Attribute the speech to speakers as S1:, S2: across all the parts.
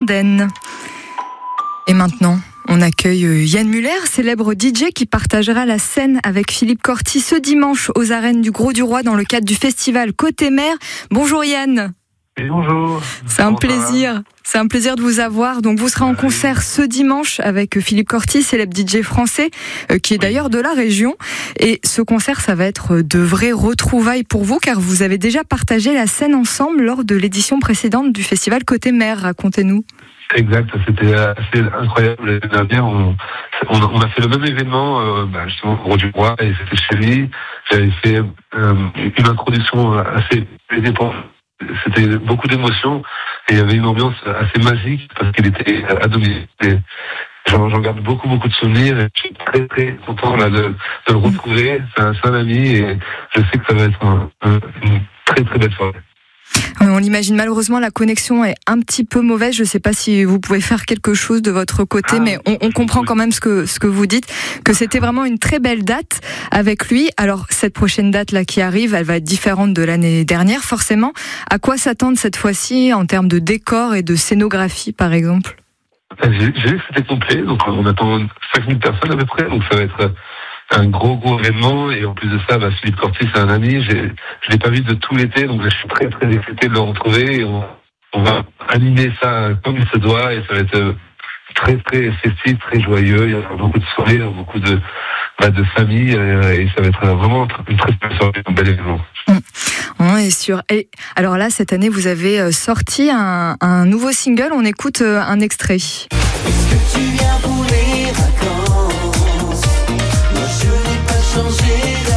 S1: mondaine. Et maintenant, on accueille Yann Muller, célèbre DJ qui partagera la scène avec Philippe Corti ce dimanche aux arènes du Grau du Roi dans le cadre du festival Côté Mer. Bonjour Yann.
S2: Et bonjour.
S1: C'est un plaisir. C'est un plaisir de vous avoir. Donc vous serez en concert ce dimanche avec Philippe Corti, célèbre DJ français, qui est d'ailleurs de la région. Et ce concert, ça va être de vraies retrouvailles pour vous, car vous avez déjà partagé la scène ensemble lors de l'édition précédente du festival Côté Mer. Racontez-nous.
S2: Exact, c'était assez incroyable. L'année dernière, on a fait le même événement, justement au Grau du Roi, et c'était chez lui. J'avais fait une introduction assez indépendante. C'était beaucoup d'émotions et il y avait une ambiance assez magique parce qu'il était à domicile. J'en garde beaucoup de souvenirs et je suis très très content là, de le retrouver. C'est un ami et je sais que ça va être une très très belle soirée.
S1: On l'imagine, malheureusement la connexion est un petit peu mauvaise. Je ne sais pas si vous pouvez faire quelque chose de votre côté, mais on comprend quand même ce que vous dites, que c'était vraiment une très belle date avec lui. Alors cette prochaine date là qui arrive, elle va être différente de l'année dernière forcément. À quoi s'attendre cette fois-ci en termes de décor et de scénographie par exemple?
S2: J'ai vu que c'était complet, donc on attend 5000 personnes à peu près, donc ça va être un gros événement. Et en plus de ça, Philippe Corti, c'est un ami. Je l'ai pas vu de tout l'été, donc je suis très très excité de le retrouver. Et on va animer ça comme il se doit, et ça va être très très festif, très joyeux. Il y aura beaucoup de sourires, beaucoup de famille, et ça va être vraiment une très belle soirée, un bel événement.
S1: On est sûr. Et alors là, cette année, vous avez sorti un nouveau single. On écoute un extrait.
S3: Est-ce que tu viens pour les vacances? Moi, je n'ai pas changé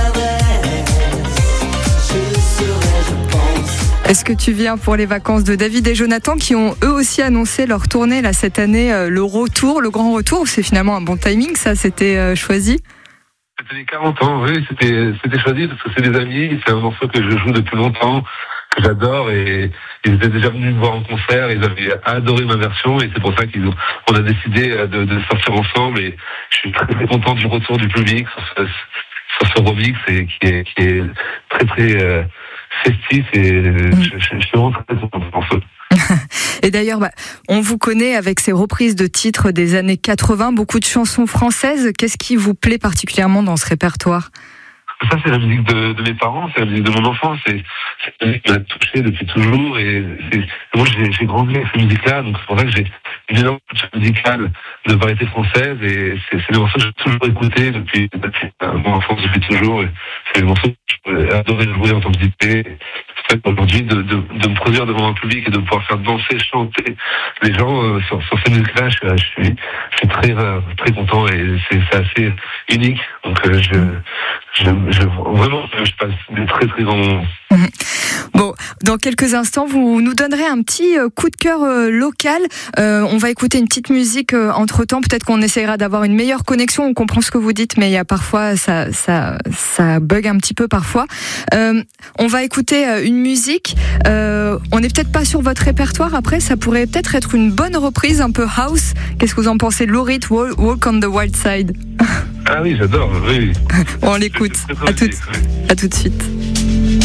S3: d'adresse. Je serai, je pense.
S1: Est-ce que tu viens pour les vacances de David et Jonathan qui ont eux aussi annoncé leur tournée là cette année, le grand retour. C'est finalement un bon timing, ça, c'était choisi.
S2: C'était les 40 ans, oui, c'était choisi parce que c'est des amis, c'est un morceau que je joue depuis longtemps, que j'adore, et ils étaient déjà venus me voir en concert, ils avaient adoré ma version, et c'est pour ça qu'on a décidé de sortir ensemble, et je suis très très content du retour du public sur ce remix, et qui est très très festif, et je suis vraiment très content de ce morceau.
S1: Et d'ailleurs, on vous connaît avec ces reprises de titres des années 80, beaucoup de chansons françaises. Qu'est-ce qui vous plaît particulièrement dans ce répertoire?
S2: Ça, c'est la musique de mes parents, c'est la musique de mon enfance, c'est la musique qui m'a touché depuis toujours, et moi j'ai grandi avec cette musique-là, donc c'est pour ça que j'ai une énorme culture musicale de variété française, et c'est des morceaux que j'ai toujours écoutés depuis mon enfance, depuis toujours, et c'est des morceaux que j'ai adoré jouer en tant que DJ. Aujourd'hui, de me produire devant un public et de pouvoir faire danser, chanter les gens sur ces musiques-là, je suis très très content, et c'est assez unique. Donc vraiment, je passe des très très grands moments.
S1: Bon, dans quelques instants, vous nous donnerez un petit coup de cœur local. On va écouter une petite musique entre-temps. Peut-être qu'on essaiera d'avoir une meilleure connexion. On comprend ce que vous dites, mais il y a parfois ça bug un petit peu parfois. On va écouter une musique. On n'est peut-être pas sur votre répertoire. Après, ça pourrait peut-être être une bonne reprise, un peu house. Qu'est-ce que vous en pensez? Laurit, Walk on the Wild Side.
S2: Ah oui, j'adore. Oui.
S1: On l'écoute. À tout de suite.